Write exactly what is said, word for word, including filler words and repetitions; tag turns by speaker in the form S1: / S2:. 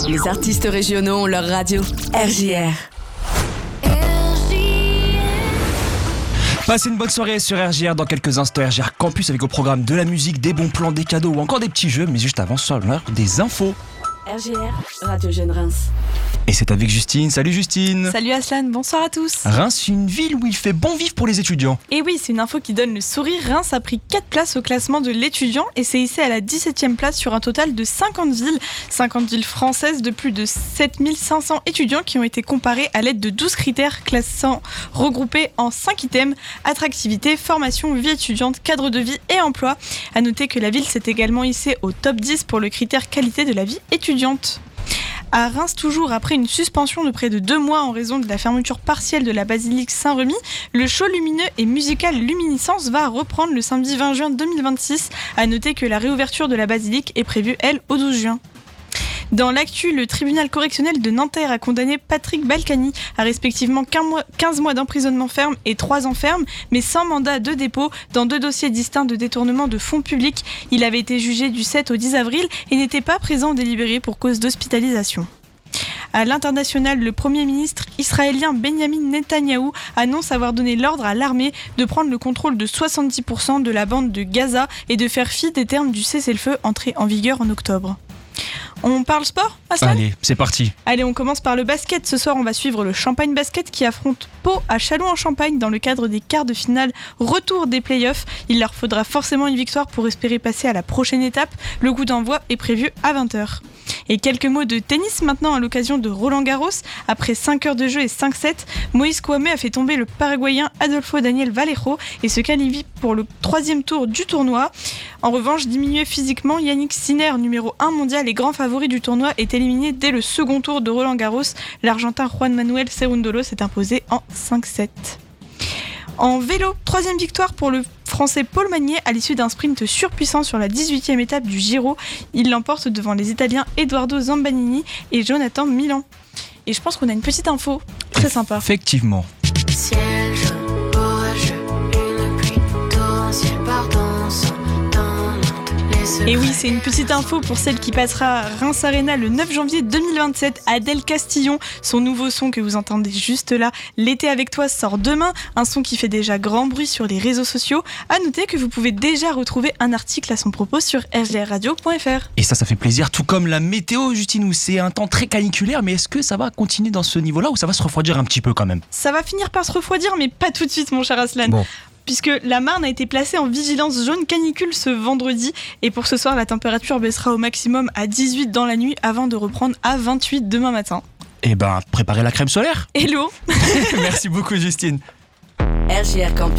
S1: Les artistes régionaux ont leur radio. R J R.
S2: Passez une bonne soirée sur R J R. Dans quelques instants, R J R Campus avec au programme de la musique, des bons plans, des cadeaux ou encore des petits jeux. Mais juste avant, sur l'heure des infos.
S1: R J R, Radio Jeune Reims.
S2: Et c'est avec Justine. Salut Justine.
S3: Salut Aslan, bonsoir à tous.
S2: Reims, c'est une ville où il fait bon vivre pour les étudiants.
S3: Et oui, c'est une info qui donne le sourire. Reims a pris quatre places au classement de l'étudiant et s'est hissé à la dix-septième place sur un total de cinquante villes. cinquante villes françaises de plus de sept mille cinq cents étudiants qui ont été comparés à l'aide de douze critères classants regroupés en cinq items: attractivité, formation, vie étudiante, cadre de vie et emploi. A noter que la ville s'est également hissée au top dix pour le critère qualité de la vie étudiante. À Reims, toujours après une suspension de près de deux mois en raison de la fermeture partielle de la basilique Saint-Remy, le show lumineux et musical Luminiscence va reprendre le samedi vingt juin deux mille vingt-six. À noter que la réouverture de la basilique est prévue, elle, au douze juin. Dans l'actu, le tribunal correctionnel de Nanterre a condamné Patrick Balkany à respectivement quinze mois d'emprisonnement ferme et trois ans ferme, mais sans mandat de dépôt, dans deux dossiers distincts de détournement de fonds publics. Il avait été jugé du sept au dix avril et n'était pas présent au délibéré pour cause d'hospitalisation. À l'international, le Premier ministre israélien Benjamin Netanyahou annonce avoir donné l'ordre à l'armée de prendre le contrôle de soixante-dix pour cent de la bande de Gaza et de faire fi des termes du cessez-le-feu entré en vigueur en octobre. On parle sport, Aslan ?
S2: Allez, c'est parti.
S3: Allez, on commence par le basket. Ce soir, on va suivre le Champagne Basket qui affronte Pau à Châlons-en-Champagne dans le cadre des quarts de finale retour des playoffs. Il leur faudra forcément une victoire pour espérer passer à la prochaine étape. Le coup d'envoi est prévu à vingt heures. Et quelques mots de tennis maintenant à l'occasion de Roland-Garros. Après cinq heures de jeu et cinq sets, Moïse Kouamé a fait tomber le Paraguayen Adolfo Daniel Vallejo et se qualifie pour le troisième tour du tournoi. En revanche, diminué physiquement, Yannick Sinner, numéro un mondial et grand favori du tournoi, est éliminé dès le second tour de Roland-Garros. L'Argentin Juan Manuel Cerúndolo s'est imposé en cinq sept. En vélo, troisième victoire pour le Français Paul Magnier à l'issue d'un sprint surpuissant sur la dix-huitième étape du Giro. Il l'emporte devant les Italiens Edoardo Zambanini et Jonathan Milan. Et je pense qu'on a une petite info très sympa.
S2: Effectivement.
S4: Ciel jaune, orageux, une pluie torrentielle part dans son dans les secrets.
S3: Et oui, c'est une petite info pour celle qui passera à Reims Arena le neuf janvier deux mille vingt-sept. Adèle Castillon, son nouveau son que vous entendez juste là, L'été avec toi, sort demain. Un son qui fait déjà grand bruit sur les réseaux sociaux. À noter que vous pouvez déjà retrouver un article à son propos sur r g r radio point f r.
S2: Et ça, ça fait plaisir, tout comme la météo, Justine, où c'est un temps très caniculaire. Mais est-ce que ça va continuer dans ce niveau-là ou ça va se refroidir un petit peu quand même ?
S3: Ça va finir par se refroidir, mais pas tout de suite, mon cher Aslan.
S2: Bon.
S3: Puisque la Marne a été placée en vigilance jaune canicule ce vendredi. Et pour ce soir, la température baissera au maximum à dix-huit dans la nuit avant de reprendre à vingt-huit demain matin.
S2: Eh ben, préparez la crème solaire.
S3: Hello.
S2: Merci beaucoup, Justine.
S1: R J R Campus.